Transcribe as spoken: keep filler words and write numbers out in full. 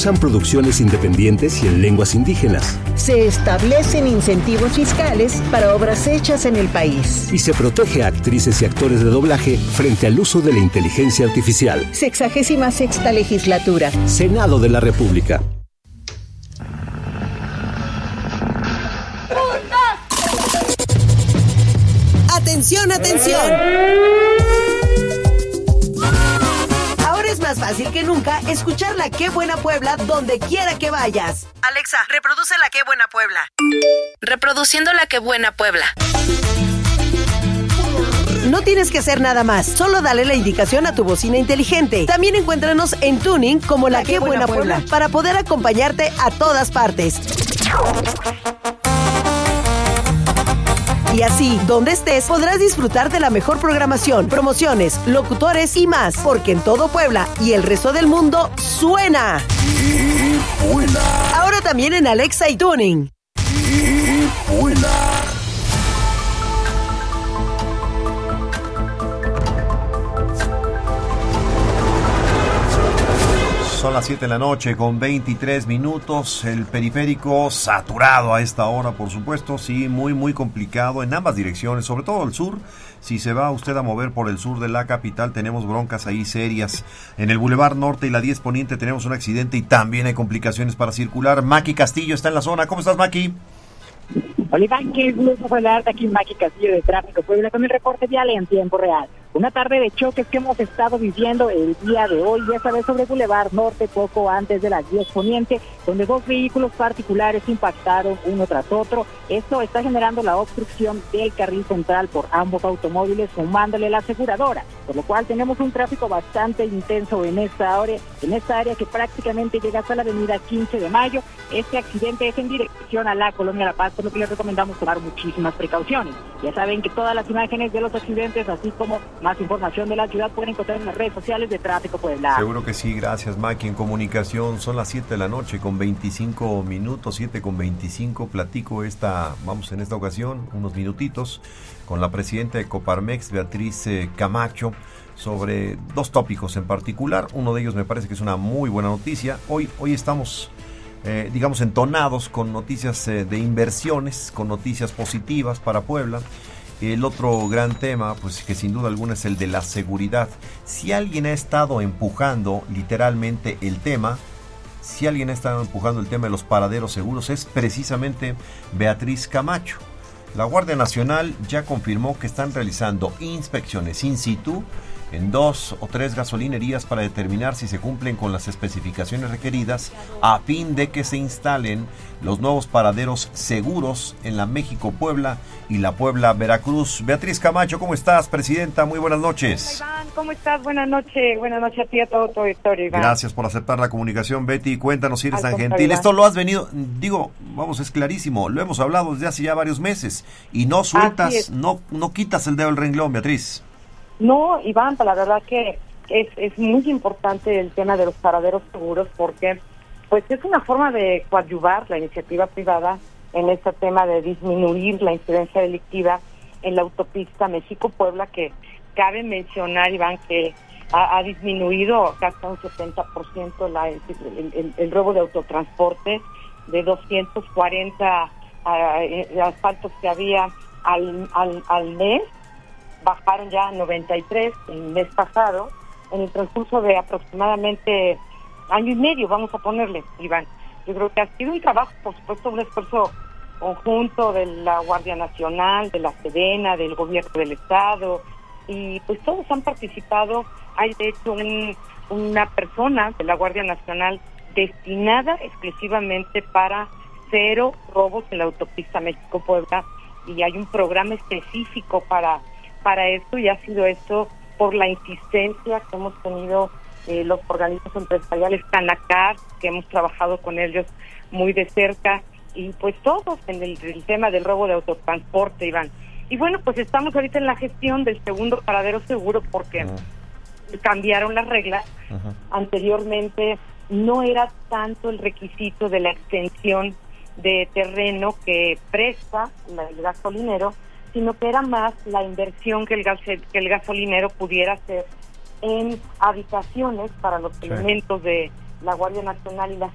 impulsan producciones independientes y en lenguas indígenas. Se establecen incentivos fiscales para obras hechas en el país. Y se protege a actrices y actores de doblaje frente al uso de la inteligencia artificial. Sexagésima sexta legislatura. Senado de la República. ¡Atención, atención! Ahora es más fácil que nunca escuchar La Qué Buena Puebla donde quiera que vayas. Alexa, reproduce La Qué Buena Puebla. Reproduciendo La Qué Buena Puebla. No tienes que hacer nada más, solo dale la indicación a tu bocina inteligente. También encuéntranos en Tuning como La, La Qué Buena, Buena Puebla, Puebla para poder acompañarte a todas partes. Y así, donde estés, podrás disfrutar de la mejor programación, promociones, locutores y más, porque en todo Puebla y el resto del mundo suena. ¡Qué buena! Ahora también en Alexa y Tuning. ¡Qué buena! Son las siete de la noche con veintitrés minutos, el periférico saturado a esta hora, por supuesto, sí, muy muy complicado en ambas direcciones, sobre todo el sur. Si se va usted a mover por el sur de la capital, tenemos broncas ahí serias. En el Boulevard Norte y la diez Poniente tenemos un accidente y también hay complicaciones para circular. Maki Castillo está en la zona. ¿Cómo estás, Maki? Hola, Iván, qué gusto hablarte aquí en Maki Castillo de Tráfico Puebla con el reporte vial en tiempo real. Una tarde de choques que hemos estado viviendo el día de hoy, ya sabes, sobre Boulevard Norte, poco antes de las diez Poniente, donde dos vehículos particulares impactaron uno tras otro. Esto está generando la obstrucción del carril central por ambos automóviles, sumándole la aseguradora, por lo cual tenemos un tráfico bastante intenso en esta área, en esta área que prácticamente llega hasta la avenida quince de mayo. Este accidente es en dirección a la Colonia La Paz, por lo que les recomendamos tomar muchísimas precauciones. Ya saben que todas las imágenes de los accidentes, así como más información de la ciudad, pueden encontrar en las redes sociales de Tráfico Puebla. Seguro que sí, gracias, Maki. En comunicación son las siete de la noche con veinticinco minutos, siete con veinticinco. Platico esta, vamos en esta ocasión, unos minutitos, con la presidenta de Coparmex, Beatriz eh, Camacho, sobre dos tópicos en particular. Uno de ellos me parece que es una muy buena noticia. Hoy, hoy estamos, eh, digamos, entonados con noticias eh, de inversiones, con noticias positivas para Puebla. El otro gran tema, pues que sin duda alguna es el de la seguridad. Si alguien ha estado empujando literalmente el tema, si alguien ha estado empujando el tema de los paraderos seguros, es precisamente Beatriz Camacho. La Guardia Nacional ya confirmó que están realizando inspecciones in situ en dos o tres gasolinerías para determinar si se cumplen con las especificaciones requeridas a fin de que se instalen los nuevos paraderos seguros en la México-Puebla y la Puebla-Veracruz. Beatriz Camacho, ¿cómo estás, presidenta? Muy buenas noches. Hola, Iván, ¿cómo estás? Buenas noches. Buenas noches a ti y a todo tu auditorio, Iván. Gracias por aceptar la comunicación, Betty. Cuéntanos si eres Al tan contrario, gentil. Iván. Esto lo has venido, digo, vamos, es clarísimo, lo hemos hablado desde hace ya varios meses y no sueltas, no, no quitas el dedo del renglón, Beatriz. No, Iván, la verdad que es, es muy importante el tema de los paraderos seguros porque pues es una forma de coadyuvar la iniciativa privada en este tema de disminuir la incidencia delictiva en la autopista México-Puebla, que cabe mencionar, Iván, que ha, ha disminuido hasta un setenta por ciento la, el, el, el robo de autotransporte, de doscientos cuarenta uh, asfaltos que había al, al, al mes, bajaron ya a noventa y tres el mes pasado, en el transcurso de aproximadamente año y medio, vamos a ponerle, Iván. Yo creo que ha sido un trabajo, por supuesto, un esfuerzo conjunto de la Guardia Nacional, de la Sedena, del Gobierno del Estado, y pues todos han participado. Hay de hecho un, una persona de la Guardia Nacional destinada exclusivamente para cero robos en la autopista México-Puebla, y hay un programa específico para para esto, y ha sido esto por la insistencia que hemos tenido eh, los organismos empresariales Canacar, que hemos trabajado con ellos muy de cerca, y pues todos en el, el tema del robo de autotransporte, Iván. Y bueno, pues estamos ahorita en la gestión del segundo paradero seguro porque uh-huh. cambiaron las reglas. Uh-huh. Anteriormente no era tanto el requisito de la extensión de terreno que presta la, el gasolinero, sino que era más la inversión que el, gas, que el gasolinero pudiera hacer en habitaciones para los sí. elementos de la Guardia Nacional y la